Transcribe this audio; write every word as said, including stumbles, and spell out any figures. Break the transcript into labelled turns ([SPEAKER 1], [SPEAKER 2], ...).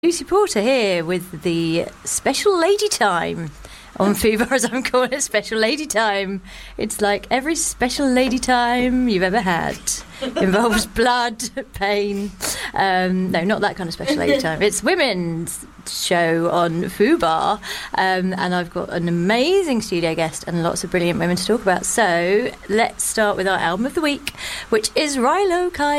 [SPEAKER 1] Lucy Porter here with the Special Lady Time on Fubar, as I'm calling it, Special Lady Time. It's like every Special Lady Time you've ever had. Involves blood, pain. Um, no, not that kind of Special Lady Time. It's women's show on Fubar, um, and I've got an amazing studio guest and lots of brilliant women to talk about. So let's start with our album of the week, which is Rilo Kiley.